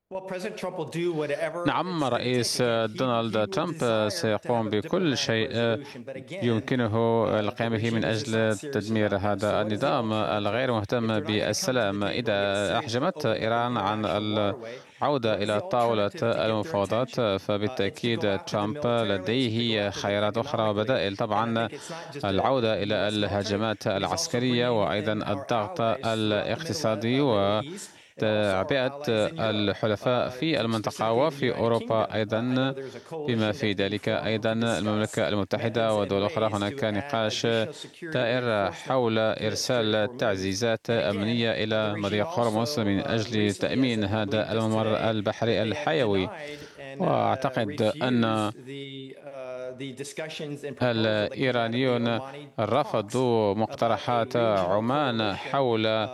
نعم، رئيس دونالد ترامب سيقوم بكل شيء يمكنه القيام به من أجل تدمير هذا النظام الغير مهتم بالسلام. إذا أحجمت إيران عن العودة إلى طاولة المفاوضات فبالتأكيد ترامب لديه خيارات أخرى وبدائل. طبعا العودة إلى الهجمات العسكرية وأيضا الضغط الاقتصادي تعبئة الحلفاء في المنطقة وفي أوروبا أيضا، بما في ذلك أيضا المملكة المتحدة ودول أخرى. هناك نقاش دائر حول إرسال تعزيزات أمنية إلى مضيق هرمز من أجل تأمين هذا الممر البحري الحيوي. وأعتقد أن الإيرانيون رفضوا مقترحات عمان حول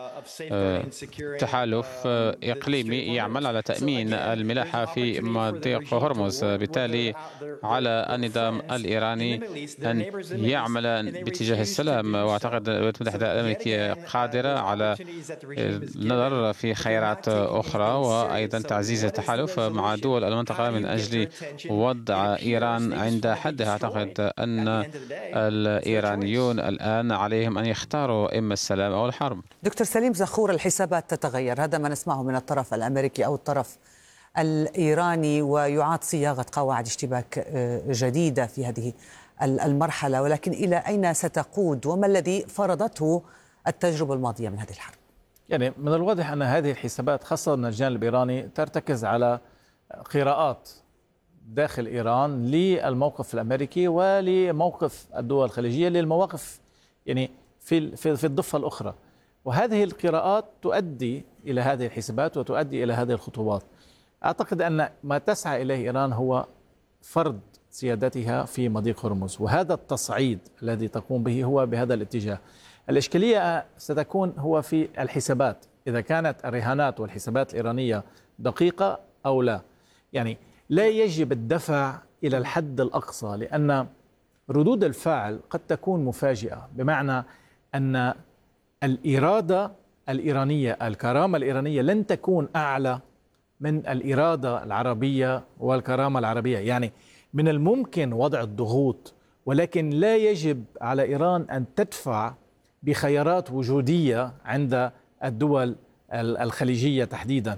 تحالف إقليمي يعمل على تأمين الملاحة في مضيق هرمز. بالتالي على النظام الإيراني أن يعمل باتجاه السلام، وأعتقد الولايات المتحدة الأمريكية قادرة على النظر في خيارات أخرى وأيضا تعزيز التحالف مع دول المنطقة من أجل وضع إيران عند حدها. أعتقد أن الإيرانيون الآن عليهم أن يختاروا إما السلام أو الحرب. دكتور سليم زخور، الحسابات تتغير، هذا ما نسمعه من الطرف الأمريكي أو الطرف الإيراني، ويعاد صياغة قواعد اشتباك جديدة في هذه المرحلة، ولكن إلى أين ستقود وما الذي فرضته التجربة الماضية من هذه الحرب؟ يعني من الواضح أن هذه الحسابات خاصة من الجانب الإيراني ترتكز على قراءات داخل إيران للموقف الأمريكي ولموقف الدول الخليجية للمواقف يعني في الضفة الأخرى، وهذه القراءات تؤدي إلى هذه الحسابات وتؤدي إلى هذه الخطوات. أعتقد أن ما تسعى إليه إيران هو فرض سيادتها في مضيق هرمز، وهذا التصعيد الذي تقوم به هو بهذا الاتجاه. الإشكالية ستكون هو في الحسابات، إذا كانت الرهانات والحسابات الإيرانية دقيقة أو لا. يعني لا يجب الدفع إلى الحد الأقصى، لأن ردود الفعل قد تكون مفاجئة، بمعنى أن الإرادة الإيرانية، الكرامة الإيرانية لن تكون أعلى من الإرادة العربية والكرامة العربية. يعني من الممكن وضع الضغوط، ولكن لا يجب على إيران أن تدفع بخيارات وجودية عند الدول الخليجية تحديدا.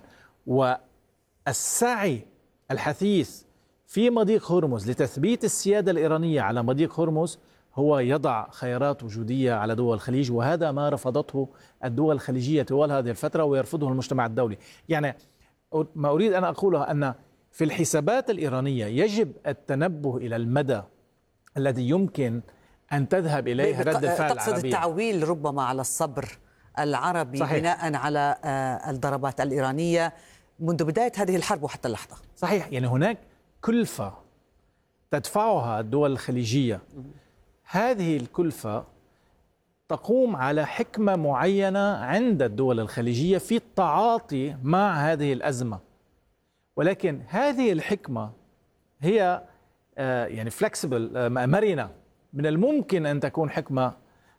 والسعي الحثيث في مضيق هرمز لتثبيت السيادة الإيرانية على مضيق هرمز هو يضع خيارات وجودية على دول الخليج، وهذا ما رفضته الدول الخليجية طوال هذه الفترة ويرفضه المجتمع الدولي. يعني ما أريد أن أقوله أن في الحسابات الإيرانية يجب التنبه إلى المدى الذي يمكن أن تذهب إليه رد الفعل العربية. تقصد التعويل ربما على الصبر العربي صحيح. بناء على الضربات الإيرانية منذ بداية هذه الحرب وحتى اللحظة. صحيح، يعني هناك كلفة تدفعها الدول الخليجية، هذه الكلفة تقوم على حكمة معينة عند الدول الخليجية في التعاطي مع هذه الأزمة، ولكن هذه الحكمة هي يعني فلكسبل، مرنة. من الممكن أن تكون حكمة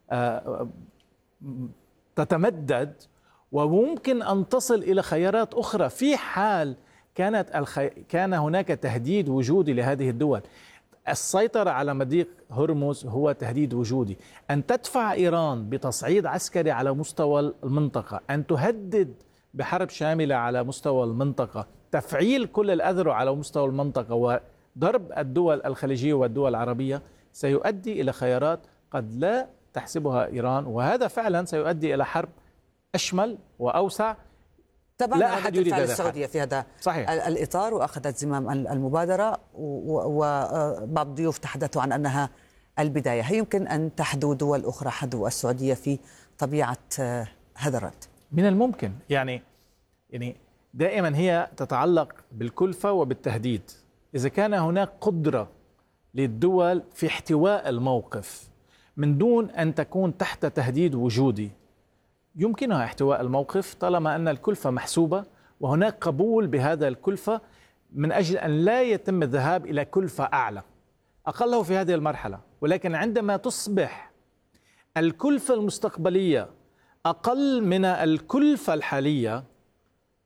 تتمدد، وممكن أن تصل إلى خيارات أخرى في حال كان هناك تهديد وجودي لهذه الدول. السيطرة على مضيق هرمز هو تهديد وجودي. أن تدفع إيران بتصعيد عسكري على مستوى المنطقة، أن تهدد بحرب شاملة على مستوى المنطقة، تفعيل كل الأذرع على مستوى المنطقة، وضرب الدول الخليجية والدول العربية، سيؤدي إلى خيارات قد لا تحسبها إيران، وهذا فعلا سيؤدي إلى حرب أشمل وأوسع. لا أحد يريد السعودية في هذا صحيح. الإطار، وأخذت زمام المبادرة، وبعض الضيوف تحدثوا عن أنها البداية. هل يمكن أن تحذو دول أخرى حذو السعودية في طبيعة هذا الرد؟ من الممكن، يعني دائما هي تتعلق بالكلفة وبالتهديد. إذا كان هناك قدرة للدول في احتواء الموقف من دون أن تكون تحت تهديد وجودي، يمكنها احتواء الموقف طالما أن الكلفة محسوبة وهناك قبول بهذا الكلفة، من أجل أن لا يتم الذهاب إلى كلفة أعلى أقله في هذه المرحلة. ولكن عندما تصبح الكلفة المستقبلية أقل من الكلفة الحالية،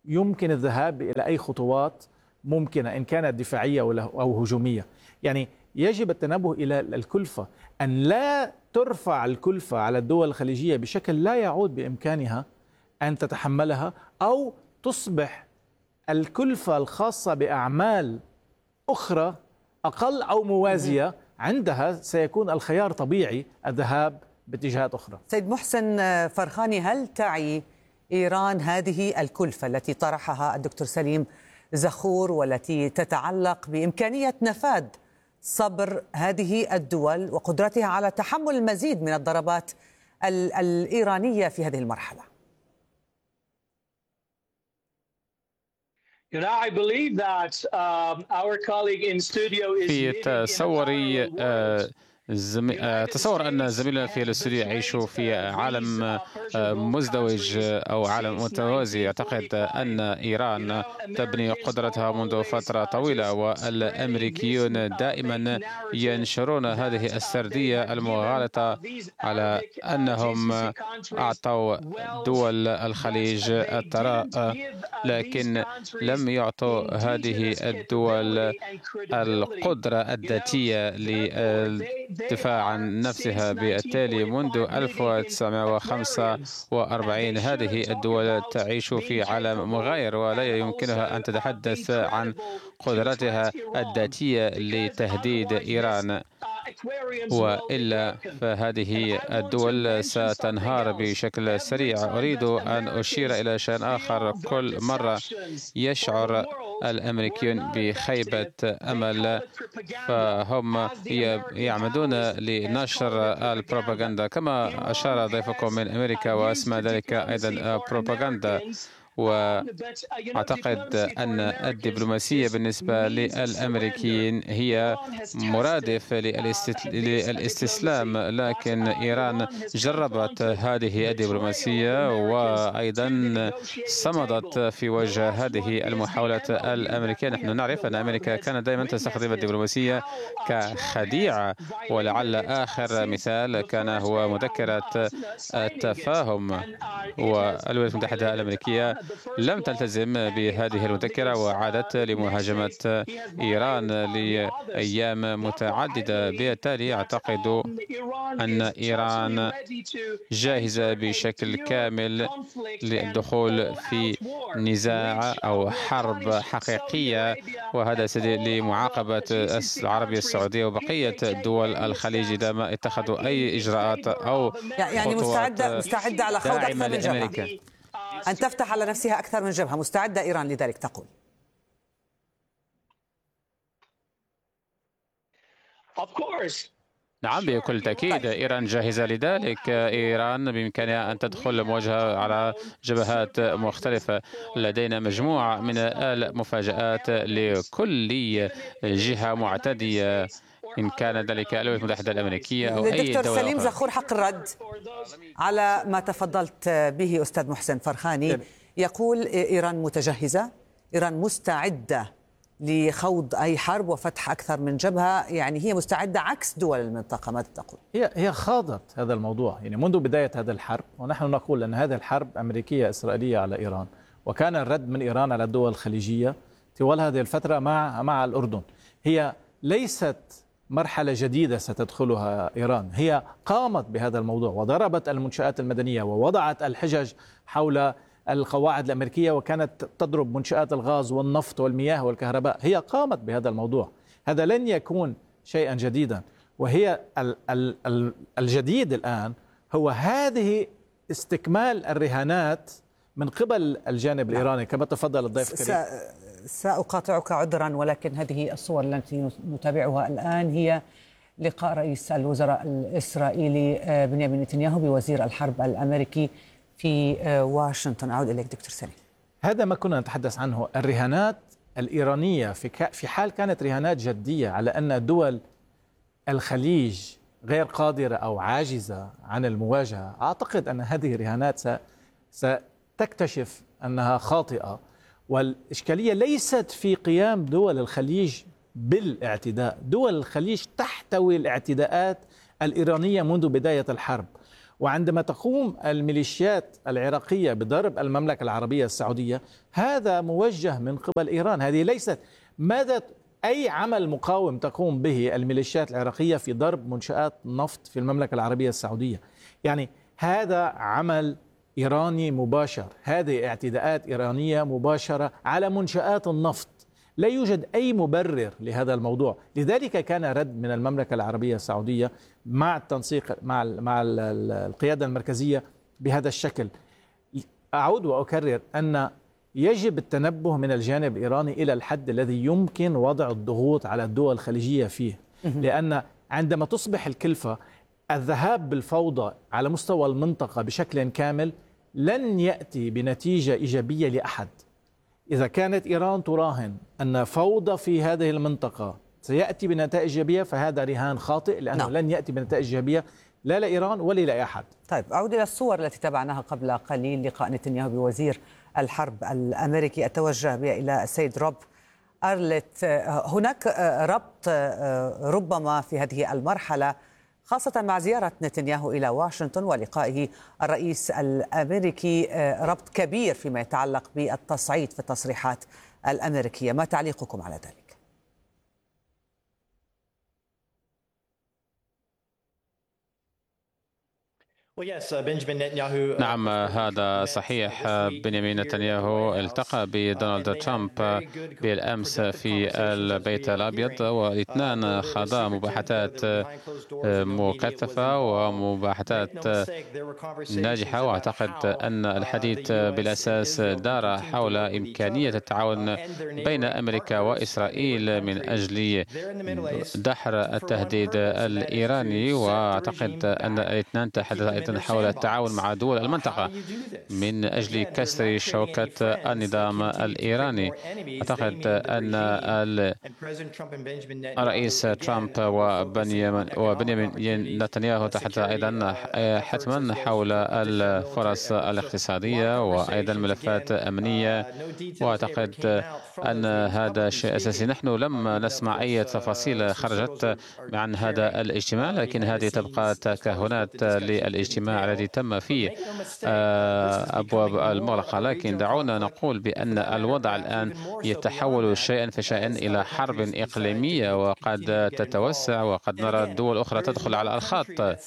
يمكن الذهاب إلى أي خطوات ممكنة إن كانت دفاعية أو هجومية. يعني يجب التنبه إلى الكلفة، أن لا ترفع الكلفة على الدول الخليجية بشكل لا يعود بإمكانها أن تتحملها، أو تصبح الكلفة الخاصة بأعمال أخرى أقل أو موازية، عندها سيكون الخيار طبيعي الذهاب باتجاهات أخرى. سيد محسن فرخاني، هل تعي إيران هذه الكلفة التي طرحها الدكتور سليم زخور والتي تتعلق بإمكانية نفاذ صبر هذه الدول وقدرتها على تحمل المزيد من الضربات الإيرانية في هذه المرحلة؟ في تصوري تصور أن زميلنا في الاستوديو يعيشوا في عالم مزدوج أو عالم متوازي. أعتقد أن إيران تبني قدرتها منذ فترة طويلة، والأمريكيون دائما ينشرون هذه السردية المغالطة على أنهم أعطوا دول الخليج الثراء، لكن لم يعطوا هذه الدول القدرة الذاتية الدفاع عن نفسها. بالتالي منذ 1945 هذه الدول تعيش في عالم مغاير، ولا يمكنها أن تتحدث عن قدرتها الذاتية لتهديد إيران، وإلا فهذه الدول ستنهار بشكل سريع. أريد أن أشير إلى شيء آخر. كل مرة يشعر الأمريكيون بخيبة أمل فهم يعمدون لنشر البروباغندا، كما أشار ضيفكم من أمريكا واسمى ذلك أيضا بروباغندا. وأعتقد أن الدبلوماسية بالنسبة للأمريكيين هي مرادف للاستسلام، لكن إيران جربت هذه الدبلوماسية وأيضا صمدت في وجه هذه المحاولات الأمريكية. نحن نعرف أن أمريكا كانت دائما تستخدم الدبلوماسية كخديعة، ولعل آخر مثال كان هو مذكرة التفاهم، والولايات المتحدة الأمريكية لم تلتزم بهذه المذكرة وعادت لمهاجمة إيران لأيام متعددة. بالتالي أعتقد أن إيران جاهزة بشكل كامل للدخول في نزاع أو حرب حقيقية، وهذا سيد لمعاقبة العربية السعودية وبقية دول الخليج إذا ما اتخذوا أي إجراءات أو يعني مستعدة على خوض أكثر من جبهة، أن تفتح على نفسها أكثر من جبهة. مستعدة إيران لذلك تقول؟ نعم بكل تأكيد إيران جاهزة لذلك. إيران بإمكانها أن تدخل مواجهة على جبهات مختلفة. لدينا مجموعة من المفاجآت لكل جهة معتدية، إن كان ذلك الولايات المتحدة الأمريكية أو أي دولة دكتور سليم أخرى. زخور، حق الرد على ما تفضلت به أستاذ محسن فرخاني. يقول إيران متجهزة، إيران مستعدة لخوض أي حرب وفتح أكثر من جبهة، يعني هي مستعدة عكس دول المنطقة. ماذا تقول؟ هي خاضت هذا الموضوع يعني منذ بداية هذا الحرب، ونحن نقول أن هذه الحرب أمريكية إسرائيلية على إيران، وكان الرد من إيران على الدول الخليجية طوال هذه الفترة مع الأردن. هي ليست مرحلة جديدة ستدخلها إيران، هي قامت بهذا الموضوع وضربت المنشآت المدنية ووضعت الحجج حول القواعد الأمريكية، وكانت تضرب منشآت الغاز والنفط والمياه والكهرباء. هي قامت بهذا الموضوع، هذا لن يكون شيئا جديدا. وهي الجديد الآن هو هذه استكمال الرهانات من قبل الجانب الإيراني كما تفضل الضيف الكريم. سأقاطعك عذرا، ولكن هذه الصور التي نتابعها الآن هي لقاء رئيس الوزراء الإسرائيلي بنيامين نتنياهو بوزير الحرب الأمريكي في واشنطن. أعود إليك دكتور سليم. هذا ما كنا نتحدث عنه، الرهانات الإيرانية في حال كانت رهانات جدية على أن دول الخليج غير قادرة أو عاجزة عن المواجهة، أعتقد أن هذه الرهانات ستكتشف أنها خاطئة. والإشكالية ليست في قيام دول الخليج بالاعتداء، دول الخليج تحتوي الاعتداءات الإيرانية منذ بداية الحرب، وعندما تقوم الميليشيات العراقية بضرب المملكة العربية السعودية هذا موجه من قبل إيران. هذه ليست ماذا أي عمل مقاوم تقوم به الميليشيات العراقية في ضرب منشآت نفط في المملكة العربية السعودية. يعني هذا عمل إيراني مباشر، هذه اعتداءات إيرانية مباشرة على منشآت النفط. لا يوجد أي مبرر لهذا الموضوع. لذلك كان رد من المملكة العربية السعودية مع التنسيق مع القيادة المركزية بهذا الشكل. أعود وأكرر أن يجب التنبه من الجانب الإيراني إلى الحد الذي يمكن وضع الضغوط على الدول الخليجية فيه، لأن عندما تصبح الكلفة الذهاب بالفوضى على مستوى المنطقة بشكل كامل لن يأتي بنتيجة إيجابية لأحد. إذا كانت إيران تراهن أن فوضى في هذه المنطقة سيأتي بنتائج إيجابية فهذا رهان خاطئ، لأنه لن يأتي بنتائج إيجابية لا لإيران ولا لأحد. طيب أعود إلى الصور التي تابعناها قبل قليل، لقاء نتنياهو بوزير الحرب الأمريكي. أتوجه بها إلى السيد روب أرلت. هناك ربط ربما في هذه المرحلة خاصة مع زيارة نتنياهو إلى واشنطن ولقائه الرئيس الأمريكي، ربط كبير فيما يتعلق بالتصعيد في التصريحات الأمريكية. ما تعليقكم على ذلك؟ نعم، هذا صحيح. بنيامين نتنياهو التقى بدونالد ترامب بالأمس في البيت الأبيض، والاثنان خاضا مباحثات مكثفة ومباحثات ناجحة. وأعتقد أن الحديث بالأساس دار حول إمكانية التعاون بين أمريكا وإسرائيل من أجل دحر التهديد الإيراني. وأعتقد أن الاثنان تحدثا أيضا حول التعاون مع دول المنطقة من أجل كسر شوكة النظام الإيراني. أعتقد أن الرئيس ترامب وبنيامين نتنياهو تحدث أيضا حتما حول الفرص الاقتصادية وأيضا ملفات أمنية، وأعتقد أن هذا شيء أساسي. نحن لم نسمع أي تفاصيل خرجت عن هذا الاجتماع، لكن هذه تبقى تكهنات للاجتماع الذي تم فيه أبواب المغلقة. لكن دعونا نقول بأن الوضع الآن يتحول شيئا فشيئا إلى حرب إقليمية، وقد تتوسع، وقد نرى دول أخرى تدخل على الخط.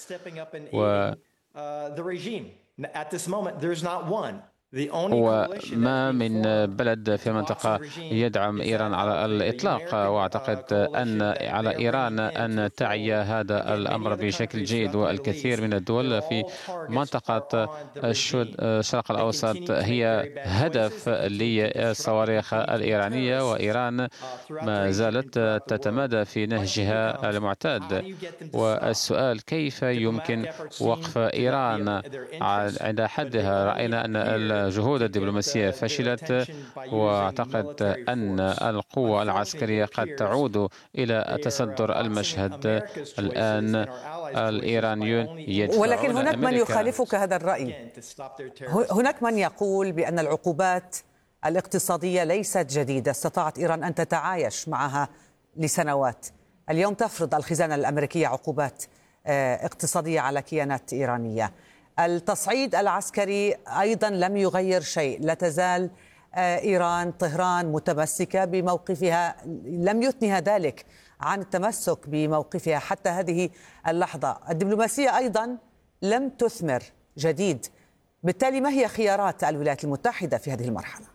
وما من بلد في المنطقة يدعم إيران على الإطلاق. وأعتقد أن على إيران أن تعي هذا الأمر بشكل جيد. والكثير من الدول في منطقة الشرق الأوسط هي هدف للصواريخ الإيرانية، وإيران ما زالت تتمادى في نهجها المعتاد. والسؤال كيف يمكن وقف إيران عند حدها؟ رأينا أن الجهود الدبلوماسية فشلت، واعتقد أن القوة العسكرية قد تعود إلى تصدر المشهد. الآن الإيرانيون يدفعون ولكن هناك من أمريكا. يخالفك هذا الرأي. هناك من يقول بأن العقوبات الاقتصادية ليست جديدة، استطاعت إيران أن تتعايش معها لسنوات. اليوم تفرض الخزانة الأمريكية عقوبات اقتصادية على كيانات إيرانية. التصعيد العسكري أيضا لم يغير شيء، لا تزال إيران طهران متمسكة بموقفها، لم يثنها ذلك عن التمسك بموقفها حتى هذه اللحظة. الدبلوماسية أيضا لم تثمر جديد. بالتالي ما هي خيارات الولايات المتحدة في هذه المرحلة؟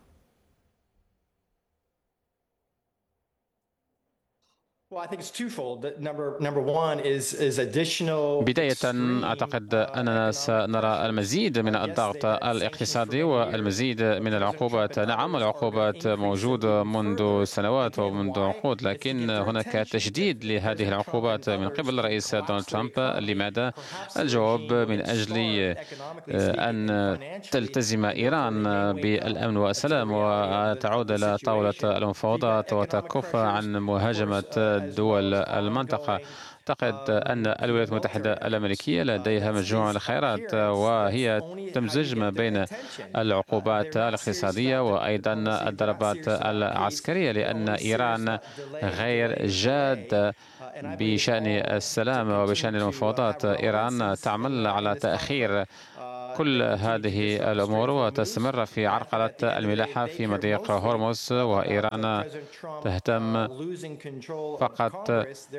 بداية أعتقد أننا سنرى المزيد من الضغط الاقتصادي والمزيد من العقوبات. نعم، العقوبات موجودة منذ سنوات ومنذ عقود، لكن هناك تشديد لهذه العقوبات من قبل الرئيس دونالد ترامب. لماذا؟ الجواب من أجل أن تلتزم إيران بالأمن والسلام وتعود إلى طاولة المفاوضات وتكف عن مهاجمة دول المنطقة. أعتقد أن الولايات المتحدة الأمريكية لديها مجموعة من الخيارات، وهي تمزج ما بين العقوبات الاقتصادية وأيضا الضربات العسكرية، لأن إيران غير جادة بشأن السلام وبشأن المفاوضات. إيران تعمل على تأخير كل هذه الأمور وتستمر في عرقلة الملاحة في مضيق هرمز، وإيران تهتم فقط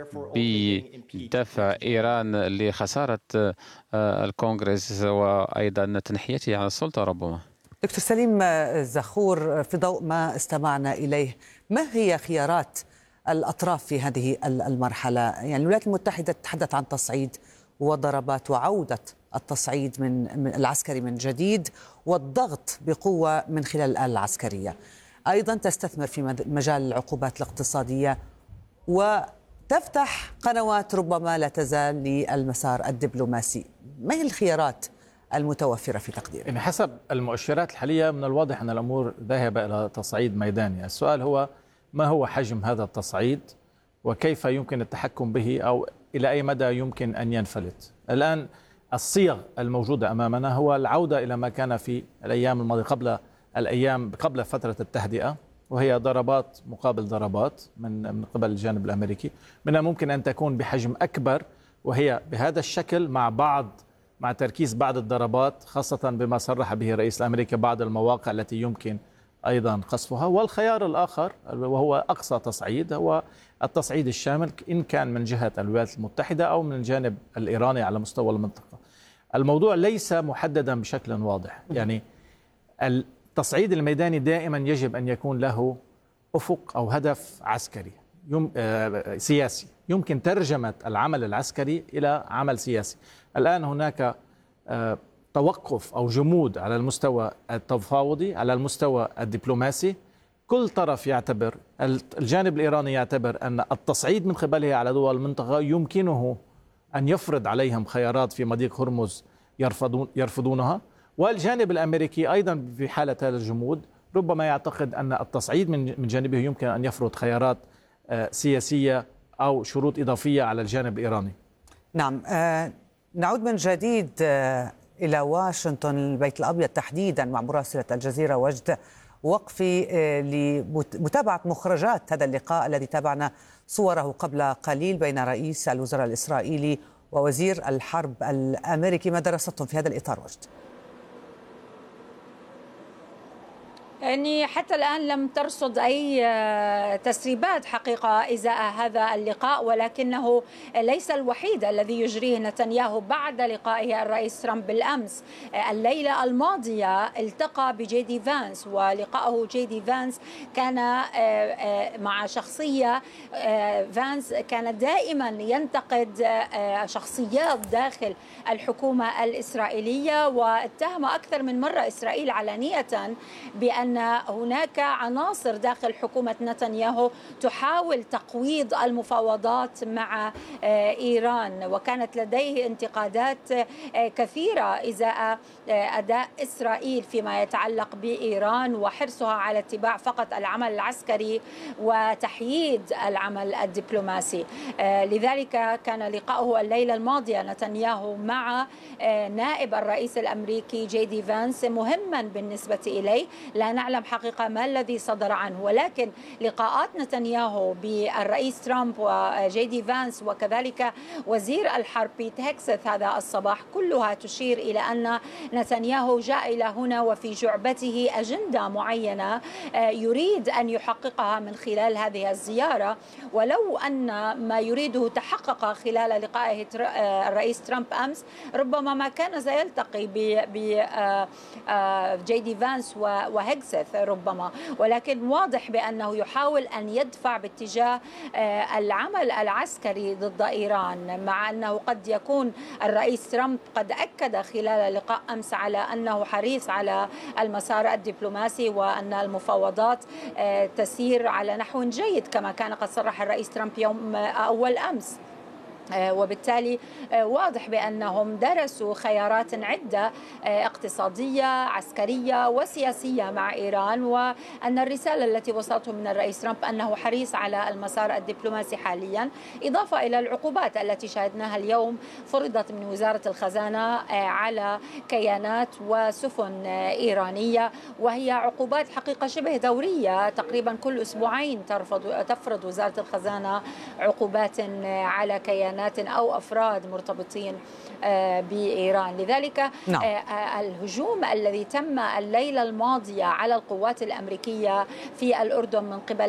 بدفع إيران لخسارة الكونغرس وأيضا تنحيته عن السلطة. ربما دكتور سليم زخور، في ضوء ما استمعنا إليه، ما هي خيارات الأطراف في هذه المرحلة؟ يعني الولايات المتحدة تتحدث عن تصعيد وضربات وعودة التصعيد من العسكري من جديد والضغط بقوة من خلال الآلة العسكرية، أيضا تستثمر في مجال العقوبات الاقتصادية وتفتح قنوات ربما لا تزال للمسار الدبلوماسي. ما هي الخيارات المتوفرة في تقديرك؟ يعني حسب المؤشرات الحالية من الواضح أن الأمور ذاهبة إلى تصعيد ميداني. السؤال هو ما هو حجم هذا التصعيد وكيف يمكن التحكم به، أو إلى أي مدى يمكن أن ينفلت. الآن الصيغ الموجودة أمامنا هو العودة إلى ما كان في الأيام الماضية قبل فترة التهدئة، وهي ضربات مقابل ضربات من قبل الجانب الأمريكي. منها ممكن أن تكون بحجم أكبر وهي بهذا الشكل مع تركيز بعض الضربات، خاصة بما صرح به الرئيس الأمريكي بعض المواقع التي يمكن أيضا قصفها. والخيار الآخر وهو أقصى تصعيد هو التصعيد الشامل، إن كان من جهة الولايات المتحدة أو من الجانب الإيراني على مستوى المنطقة. الموضوع ليس محددا بشكل واضح. يعني التصعيد الميداني دائما يجب أن يكون له أفق أو هدف عسكري سياسي، يمكن ترجمة العمل العسكري إلى عمل سياسي. الآن هناك توقف أو جمود على المستوى التفاوضي، على المستوى الدبلوماسي. كل طرف يعتبر، الجانب الإيراني يعتبر أن التصعيد من قبله على دول المنطقة يمكنه أن يفرض عليهم خيارات في مضيق هرمز يرفضونها، والجانب الأمريكي أيضا في حالة هذا الجمود ربما يعتقد أن التصعيد من جانبه يمكن أن يفرض خيارات سياسية أو شروط إضافية على الجانب الإيراني. نعم، نعود من جديد إلى واشنطن، البيت الأبيض تحديدا، مع مراسلة الجزيرة وجد وقفي لمتابعة مخرجات هذا اللقاء الذي تابعنا صوره قبل قليل بين رئيس الوزراء الإسرائيلي ووزير الحرب الأمريكي. ما درستم في هذا الإطار وجد؟ يعني حتى الآن لم ترصد أي تسريبات حقيقة إزاء هذا اللقاء، ولكنه ليس الوحيد الذي يجريه نتنياهو بعد لقائه الرئيس ترامب بالأمس. الليلة الماضية التقى بجي دي فانس، ولقائه جي دي فانس كان مع شخصية فانس كان دائما ينتقد شخصيات داخل الحكومة الإسرائيلية، واتهم أكثر من مرة إسرائيل علانية بأن هناك عناصر داخل حكومة نتنياهو تحاول تقويض المفاوضات مع إيران، وكانت لديه انتقادات كثيرة إزاء أداء إسرائيل فيما يتعلق بإيران وحرصها على اتباع فقط العمل العسكري وتحييد العمل الدبلوماسي. لذلك كان لقاؤه الليلة الماضية نتنياهو مع نائب الرئيس الأمريكي جي دي فانس مهما بالنسبة إليه. لا نعلم حقيقة ما الذي صدر عنه، ولكن لقاءات نتنياهو بالرئيس ترامب وجي دي فانس وكذلك وزير الحرب بيت هيكسث هذا الصباح كلها تشير إلى أن نتنياهو جاء إلى هنا وفي جعبته أجندة معينة يريد أن يحققها من خلال هذه الزيارة، ولو أن ما يريده تحقق خلال لقائه الرئيس ترامب أمس ربما ما كان سيلتقي بجي دي فانس وهيكسث ربما، ولكن واضح بأنه يحاول أن يدفع باتجاه العمل العسكري ضد إيران، مع أنه قد يكون الرئيس ترامب قد أكد خلال لقاء أمس على أنه حريص على المسار الدبلوماسي وأن المفاوضات تسير على نحو جيد كما كان قد صرح الرئيس ترامب يوم أول أمس. وبالتالي واضح بأنهم درسوا خيارات عدة اقتصادية عسكرية وسياسية مع إيران، وأن الرسالة التي وصلتهم من الرئيس ترامب أنه حريص على المسار الدبلوماسي حاليا، إضافة إلى العقوبات التي شاهدناها اليوم فرضت من وزارة الخزانة على كيانات وسفن إيرانية، وهي عقوبات حقيقة شبه دورية، تقريبا كل أسبوعين تفرض وزارة الخزانة عقوبات على كيانات أو أفراد مرتبطين بإيران. لذلك الهجوم الذي تم الليلة الماضية على القوات الأمريكية في الأردن من قبل